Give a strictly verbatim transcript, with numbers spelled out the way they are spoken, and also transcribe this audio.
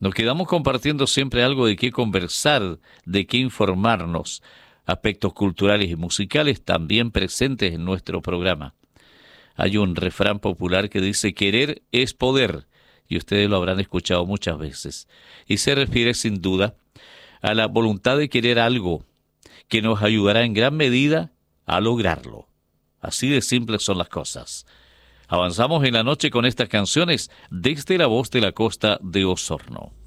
Nos quedamos compartiendo siempre algo de qué conversar, de qué informarnos, aspectos culturales y musicales también presentes en nuestro programa. Hay un refrán popular que dice querer es poder, y ustedes lo habrán escuchado muchas veces, y se refiere sin duda a la voluntad de querer algo que nos ayudará en gran medida a lograrlo. Así de simples son las cosas. Avanzamos en la noche con estas canciones desde la voz de la costa de Osorno.